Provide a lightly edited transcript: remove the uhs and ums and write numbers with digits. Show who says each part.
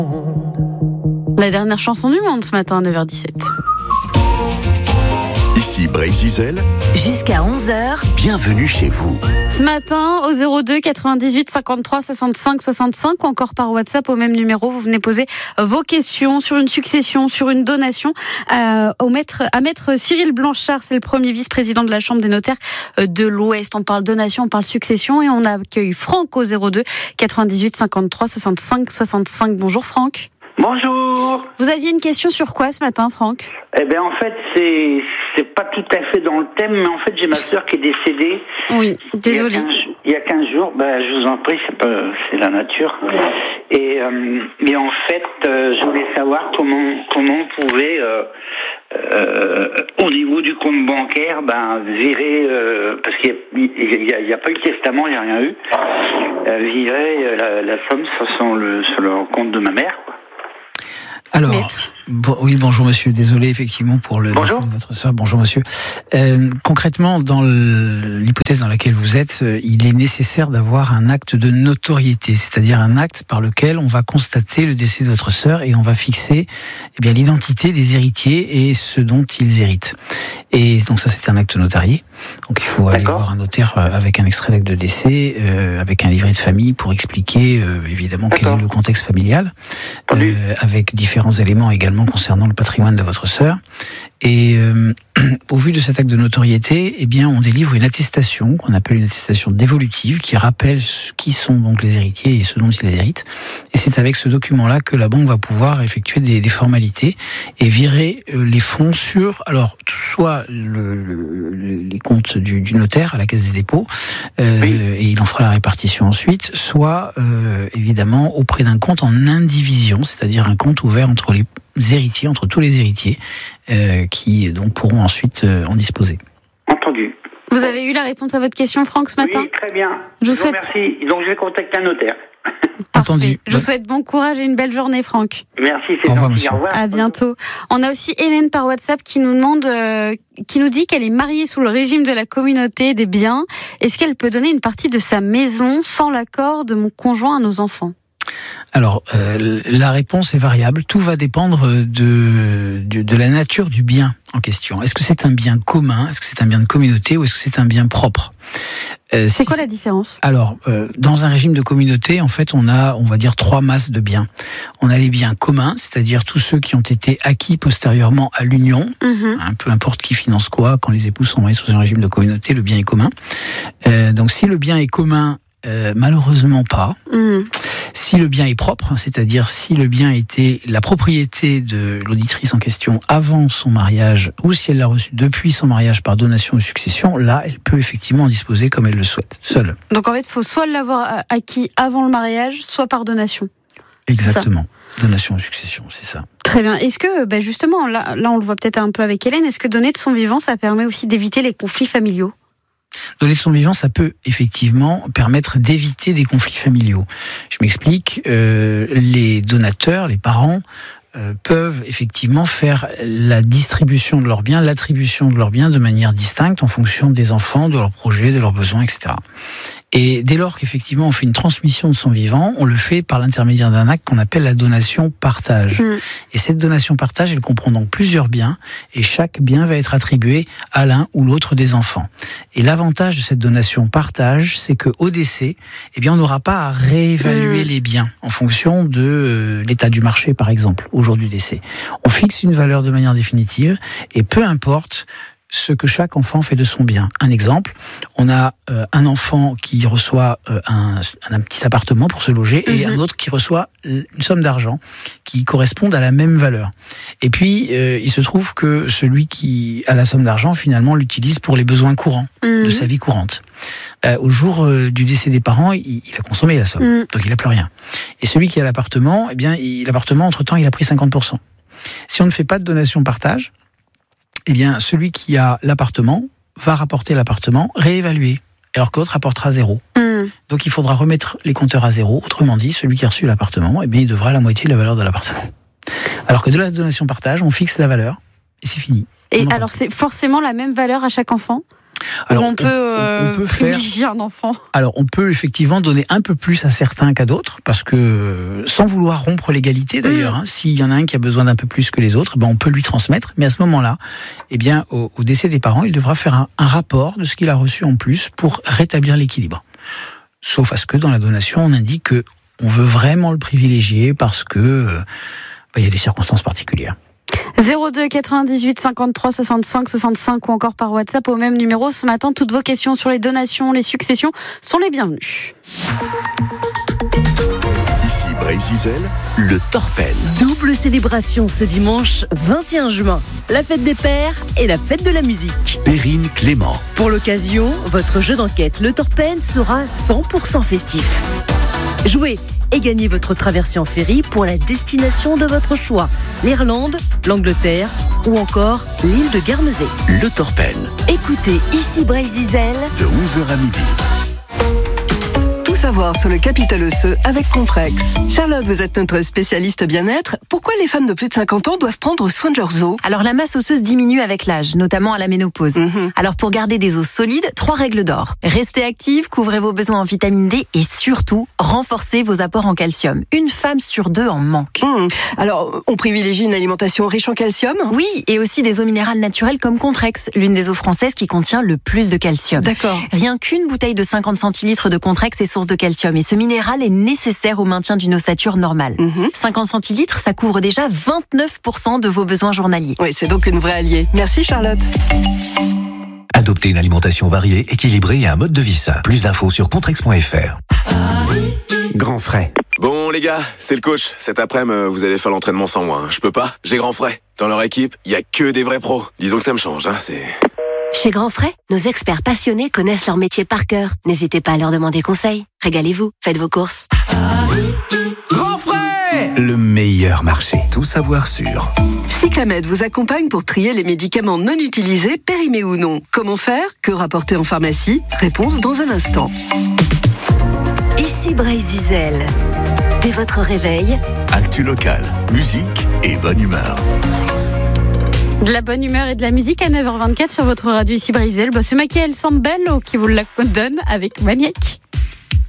Speaker 1: La dernière chanson du monde ce matin, 9h17.
Speaker 2: Ici Brésil,
Speaker 3: jusqu'à 11h,
Speaker 2: bienvenue chez vous.
Speaker 1: Ce matin, au 02 98 53 65 65 ou encore par WhatsApp au même numéro, vous venez poser vos questions sur une succession, sur une donation à maître Cyril Blanchard, c'est le premier vice-président de la Chambre des notaires de l'Ouest. On parle donation, on parle succession et on accueille Franck au 02 98 53 65 65. Bonjour Franck.
Speaker 4: Bonjour.
Speaker 1: Vous aviez une question sur quoi ce matin, Franck ?
Speaker 4: Eh bien, en fait, c'est pas tout à fait dans le thème, mais en fait, j'ai ma sœur qui est décédée.
Speaker 1: Oui, désolé.
Speaker 4: Il y a 15 jours. Je vous en prie, c'est la nature. Et en fait, je voulais savoir comment on pouvait, au niveau du compte bancaire, virer, parce qu'il y a pas eu de testament, il n'y a rien eu, virer la somme sur le compte de ma mère, quoi.
Speaker 5: Alors, oui, bonjour monsieur, désolé effectivement pour le décès de votre sœur. Bonjour monsieur. Concrètement, dans l'hypothèse dans laquelle vous êtes, il est nécessaire d'avoir un acte de notoriété, c'est-à-dire un acte par lequel on va constater le décès de votre sœur et on va fixer l'identité des héritiers et ce dont ils héritent. Et donc ça, c'est un acte notarié. Donc il faut aller voir un notaire avec un extrait d'acte de décès, avec un livret de famille pour expliquer évidemment quel est le contexte familial, avec différents éléments également concernant le patrimoine de votre sœur. Et au vu de cet acte de notoriété, on délivre une attestation qu'on appelle une attestation dévolutive qui rappelle qui sont donc les héritiers et ce dont ils héritent. Et c'est avec ce document-là que la banque va pouvoir effectuer des formalités et virer les fonds sur, alors soit les comptes du notaire à la Caisse des dépôts, et il en fera la répartition ensuite, soit évidemment auprès d'un compte en indivision, c'est-à-dire un compte ouvert entre les héritiers, entre tous les héritiers, qui donc pourront ensuite en disposer.
Speaker 4: Entendu.
Speaker 1: Vous avez eu la réponse à votre question, Franck, ce matin ?
Speaker 4: Oui, très bien.
Speaker 1: Je vous souhaite...
Speaker 4: remercie. Donc je vais contacter un notaire.
Speaker 5: Entendu.
Speaker 1: Je vous souhaite bon courage et une belle journée, Franck.
Speaker 4: Merci, c'est
Speaker 5: gentil.
Speaker 4: Au revoir.
Speaker 1: À bientôt. On a aussi Hélène par WhatsApp qui nous demande, qui nous dit qu'elle est mariée sous le régime de la communauté des biens. Est-ce qu'elle peut donner une partie de sa maison sans l'accord de mon conjoint à nos enfants ?
Speaker 5: Alors, la réponse est variable. Tout va dépendre de la nature du bien en question. Est-ce que c'est un bien commun ? Est-ce que c'est un bien de communauté ? Ou est-ce que c'est un bien propre ?
Speaker 1: C'est quoi la différence ?
Speaker 5: Alors, dans un régime de communauté, en fait, on va dire 3 masses de biens. On a les biens communs, c'est-à-dire tous ceux qui ont été acquis postérieurement à l'union, peu importe qui finance quoi, quand les époux sont mariés sous un régime de communauté, le bien est commun. Donc, si le bien est commun, malheureusement pas. Si le bien est propre, c'est-à-dire si le bien était la propriété de l'auditrice en question avant son mariage, ou si elle l'a reçu depuis son mariage par donation ou succession, là, elle peut effectivement en disposer comme elle le souhaite, seule.
Speaker 1: Donc en fait, il faut soit l'avoir acquis avant le mariage, soit par donation.
Speaker 5: Exactement. Donation ou succession, c'est ça.
Speaker 1: Très bien. Est-ce que, justement, là, on le voit peut-être un peu avec Hélène, est-ce que donner de son vivant, ça permet aussi d'éviter les conflits familiaux ?
Speaker 5: Donner de son vivant, ça peut effectivement permettre d'éviter des conflits familiaux. Je m'explique, les donateurs, les parents, peuvent effectivement faire la distribution de leurs biens, l'attribution de leurs biens de manière distincte en fonction des enfants, de leurs projets, de leurs besoins, etc. Et dès lors qu'effectivement on fait une transmission de son vivant, on le fait par l'intermédiaire d'un acte qu'on appelle la donation-partage. Et cette donation-partage, elle comprend donc plusieurs biens, et chaque bien va être attribué à l'un ou l'autre des enfants. Et l'avantage de cette donation-partage, c'est qu'au décès, on n'aura pas à réévaluer les biens en fonction de l'état du marché, par exemple, au jour du décès. On fixe une valeur de manière définitive, et peu importe ce que chaque enfant fait de son bien. Un exemple, on a un enfant qui reçoit un petit appartement pour se loger et un autre qui reçoit une somme d'argent qui correspond à la même valeur. Et puis, il se trouve que celui qui a la somme d'argent, finalement, l'utilise pour les besoins courants de sa vie courante. Au jour du décès des parents, il a consommé la somme, donc il n'a plus rien. Et celui qui a l'appartement, l'appartement, entre-temps, il a pris 50%. Si on ne fait pas de donation-partage, celui qui a l'appartement va rapporter l'appartement réévalué, alors que l'autre rapportera 0. Donc il faudra remettre les compteurs à 0. Autrement dit, celui qui a reçu l'appartement, il devra la moitié de la valeur de l'appartement. Alors que de la donation-partage, on fixe la valeur et c'est fini.
Speaker 1: Et alors c'est forcément la même valeur à chaque enfant ?
Speaker 5: Alors,
Speaker 1: on peut privilégier un enfant.
Speaker 5: Alors, on peut effectivement donner un peu plus à certains qu'à d'autres, parce que, sans vouloir rompre l'égalité d'ailleurs, s'il y en a un qui a besoin d'un peu plus que les autres, on peut lui transmettre, mais à ce moment-là, au décès des parents, il devra faire un rapport de ce qu'il a reçu en plus pour rétablir l'équilibre. Sauf à ce que dans la donation, on indique que on veut vraiment le privilégier parce que il y a des circonstances particulières.
Speaker 1: 02 98 53 65 65 ou encore par WhatsApp au même numéro. Ce matin, toutes vos questions sur les donations, les successions sont les bienvenues.
Speaker 2: Ici Brésil, le Torpen.
Speaker 3: Double célébration ce dimanche 21 juin. La fête des pères et la fête de la musique.
Speaker 2: Perrine Clément.
Speaker 3: Pour l'occasion, votre jeu d'enquête, le Torpen, sera 100% festif. Jouez et gagnez votre traversée en ferry pour la destination de votre choix. L'Irlande, l'Angleterre ou encore l'île de Guernesey.
Speaker 2: Le Torpen.
Speaker 3: Écoutez Ici Brésil
Speaker 2: De 11h à midi.
Speaker 6: Tout savoir sur le capital osseux avec Contrex. Charlotte, vous êtes notre spécialiste bien-être. Pourquoi les femmes de plus de 50 ans doivent prendre soin de leurs os ?
Speaker 7: Alors la masse osseuse diminue avec l'âge, notamment à la ménopause. Alors pour garder des os solides, 3 règles d'or. Restez active, couvrez vos besoins en vitamine D et surtout, renforcez vos apports en calcium. Une femme sur 2 en manque.
Speaker 6: Alors, on privilégie une alimentation riche en calcium ?
Speaker 7: Oui, et aussi des eaux minérales naturelles comme Contrex, l'une des eaux françaises qui contient le plus de calcium.
Speaker 6: D'accord.
Speaker 7: Rien qu'une bouteille de 50 centilitres de Contrex est source de calcium et ce minéral est nécessaire au maintien d'une ossature normale. 50 centilitres, ça couvre déjà 29% de vos besoins journaliers.
Speaker 6: Oui, c'est donc une vraie alliée. Merci Charlotte.
Speaker 8: Adoptez une alimentation variée, équilibrée et un mode de vie sain. Plus d'infos sur contrex.fr.
Speaker 2: Grand frais.
Speaker 9: Bon les gars, c'est le coach. Cet après-midi, vous allez faire l'entraînement sans moi. Je peux pas, j'ai grand frais. Dans leur équipe, il y a que des vrais pros. Disons que ça me change, c'est...
Speaker 10: Chez Grand Frais, nos experts passionnés connaissent leur métier par cœur. N'hésitez pas à leur demander conseil. Régalez-vous, faites vos courses.
Speaker 8: Grand frais, le meilleur marché. Tout savoir sur.
Speaker 6: Cyclamed vous accompagne pour trier les médicaments non utilisés, périmés ou non. Comment faire ? Que rapporter en pharmacie ? Réponse dans un instant.
Speaker 3: Ici Brésil. Dès votre réveil,
Speaker 2: Actu locale, musique et bonne humeur.
Speaker 1: De la bonne humeur et de la musique à 9h24 sur votre radio Ici Brésil. C'est Michael Sambello qui vous la donne avec Maniac.